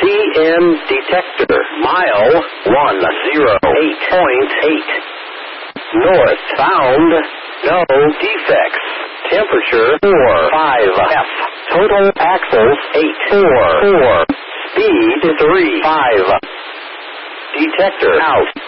CN detector. Mile 108.8. North bound. No defects. Temperature 45 F. Total axles 844. Speed 35. Detector out.